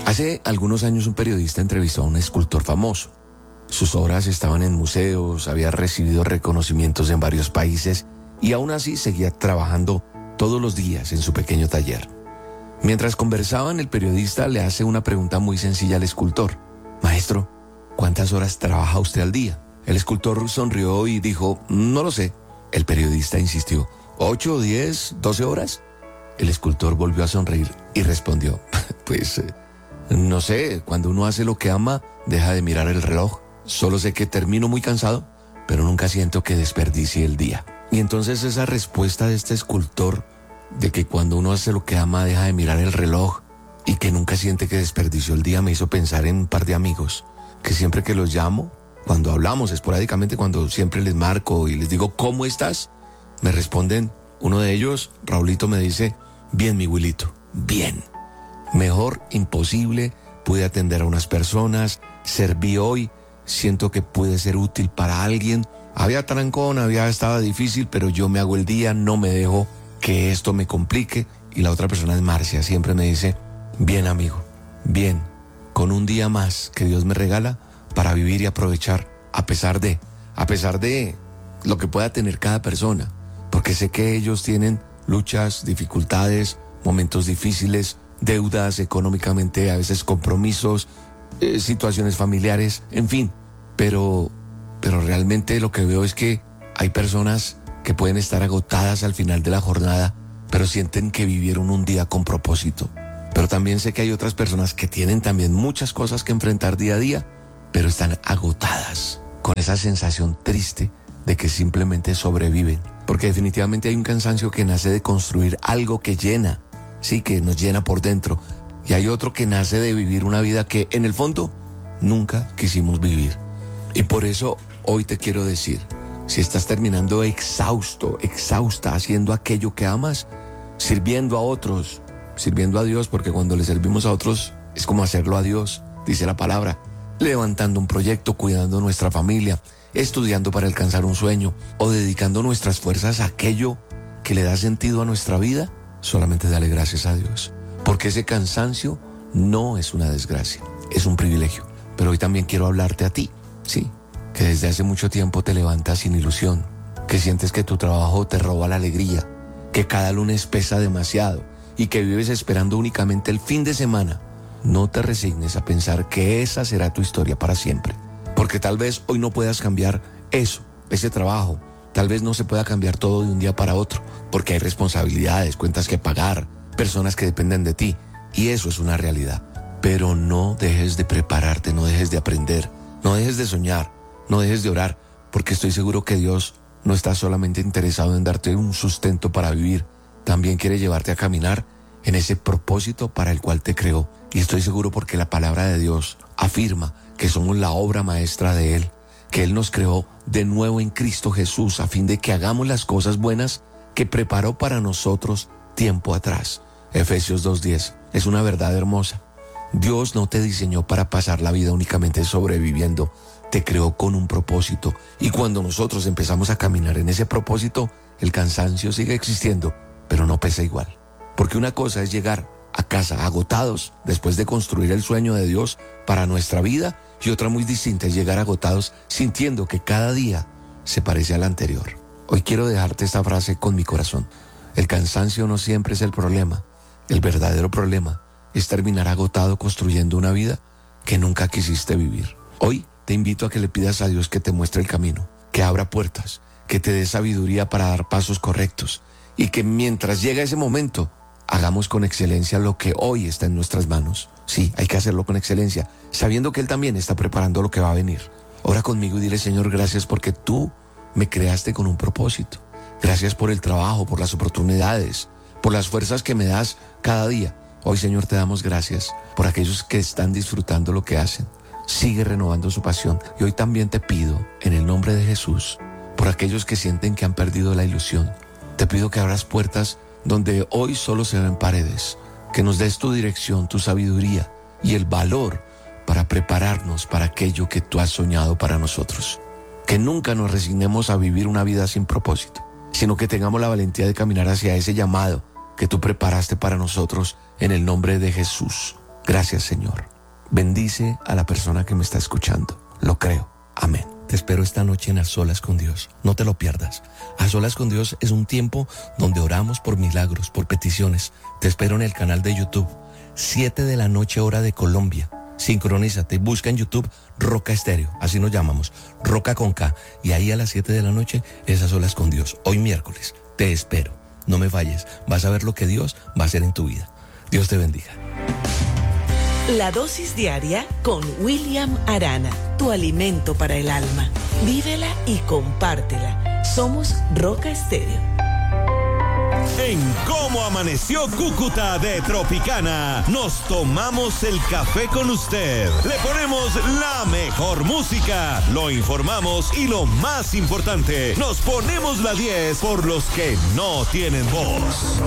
Hace algunos años un periodista entrevistó a un escultor famoso. Sus obras estaban en museos, había recibido reconocimientos en varios países y aún así seguía trabajando todos los días en su pequeño taller. Mientras conversaban, el periodista le hace una pregunta muy sencilla al escultor. Maestro, ¿cuántas horas trabaja usted al día? El escultor sonrió y dijo, no lo sé. El periodista insistió, ¿8, 10, 12 horas? El escultor volvió a sonreír y respondió, pues, no sé, cuando uno hace lo que ama, deja de mirar el reloj. Solo sé que termino muy cansado, pero nunca siento que desperdicie el día. Y entonces esa respuesta de este escultor, de que cuando uno hace lo que ama, deja de mirar el reloj y que nunca siente que desperdició el día, me hizo pensar en un par de amigos, que siempre que los llamo, cuando hablamos esporádicamente, cuando siempre les marco y les digo, ¿cómo estás?, me responden, uno de ellos, Raulito, me dice, bien, mi Wilito, bien. Mejor imposible, pude atender a unas personas, serví hoy, siento que pude ser útil para alguien. Había trancón, estaba difícil, pero yo me hago el día, no me dejo que esto me complique. Y la otra persona es Marcia, siempre me dice, bien amigo, bien, con un día más que Dios me regala para vivir y aprovechar, a pesar de lo que pueda tener cada persona, porque sé que ellos tienen luchas, dificultades, momentos difíciles, deudas económicamente, a veces compromisos, situaciones familiares, en fin, pero realmente lo que veo es que hay personas que pueden estar agotadas al final de la jornada, pero sienten que vivieron un día con propósito. Pero también sé que hay otras personas que tienen también muchas cosas que enfrentar día a día, pero están agotadas, con esa sensación triste de que simplemente sobreviven. Porque definitivamente hay un cansancio que nace de construir algo que llena, sí, que nos llena por dentro. Y hay otro que nace de vivir una vida que en el fondo nunca quisimos vivir. Y por eso hoy te quiero decir, si estás terminando exhausta haciendo aquello que amas, sirviendo a otros, sirviendo a Dios, porque cuando le servimos a otros es como hacerlo a Dios, dice la palabra, levantando un proyecto, cuidando nuestra familia, estudiando para alcanzar un sueño o dedicando nuestras fuerzas a aquello que le da sentido a nuestra vida, solamente dale gracias a Dios. Porque ese cansancio no es una desgracia, es un privilegio. Pero hoy también quiero hablarte a ti, sí, que desde hace mucho tiempo te levantas sin ilusión, que sientes que tu trabajo te roba la alegría, que cada lunes pesa demasiado y que vives esperando únicamente el fin de semana. No te resignes a pensar que esa será tu historia para siempre, porque tal vez hoy no puedas cambiar ese trabajo, tal vez no se pueda cambiar todo de un día para otro, porque hay responsabilidades, cuentas que pagar, personas que dependen de ti, y eso es una realidad. Pero no dejes de prepararte, no dejes de aprender, no dejes de soñar, no dejes de orar, porque estoy seguro que Dios no está solamente interesado en darte un sustento para vivir, también quiere llevarte a caminar en ese propósito para el cual te creó. Y estoy seguro porque la palabra de Dios afirma que somos la obra maestra de Él, que Él nos creó de nuevo en Cristo Jesús a fin de que hagamos las cosas buenas que preparó para nosotros tiempo atrás. Efesios 2:10 es una verdad hermosa. Dios no te diseñó para pasar la vida únicamente sobreviviendo, te creó con un propósito. Y cuando nosotros empezamos a caminar en ese propósito, el cansancio sigue existiendo, pero no pesa igual. Porque una cosa es llegar a casa agotados después de construir el sueño de Dios para nuestra vida, y otra muy distinta es llegar agotados sintiendo que cada día se parece al anterior. Hoy quiero dejarte esta frase con mi corazón. El cansancio no siempre es el problema. El verdadero problema es terminar agotado construyendo una vida que nunca quisiste vivir. Hoy te invito a que le pidas a Dios que te muestre el camino, que abra puertas, que te dé sabiduría para dar pasos correctos, y que mientras llega ese momento, hagamos con excelencia lo que hoy está en nuestras manos. Sí, hay que hacerlo con excelencia, sabiendo que Él también está preparando lo que va a venir. Ora conmigo y dile: Señor, gracias porque tú me creaste con un propósito. Gracias por el trabajo, por las oportunidades, por las fuerzas que me das cada día. Hoy, Señor, te damos gracias por aquellos que están disfrutando lo que hacen. Sigue renovando su pasión. Y hoy también te pido, en el nombre de Jesús, por aquellos que sienten que han perdido la ilusión. Te pido que abras puertas donde hoy solo se ven paredes, que nos des tu dirección, tu sabiduría y el valor para prepararnos para aquello que tú has soñado para nosotros. Que nunca nos resignemos a vivir una vida sin propósito, sino que tengamos la valentía de caminar hacia ese llamado que tú preparaste para nosotros en el nombre de Jesús. Gracias, Señor. Bendice a la persona que me está escuchando. Lo creo. Amén. Te espero esta noche en A Solas con Dios. No te lo pierdas. A Solas con Dios es un tiempo donde oramos por milagros, por peticiones. Te espero en el canal de YouTube. 7 de la noche, hora de Colombia. Sincronízate, busca en YouTube Roca Estéreo, así nos llamamos, Roca con K. Y ahí a las 7 de la noche es A Solas con Dios. Hoy miércoles. Te espero. No me falles. Vas a ver lo que Dios va a hacer en tu vida. Dios te bendiga. La dosis diaria con William Arana, tu alimento para el alma. Vívela y compártela. Somos Roca Estéreo. En Cómo Amaneció Cúcuta de Tropicana, nos tomamos el café con usted. Le ponemos la mejor música, lo informamos y lo más importante, nos ponemos la 10 por los que no tienen voz.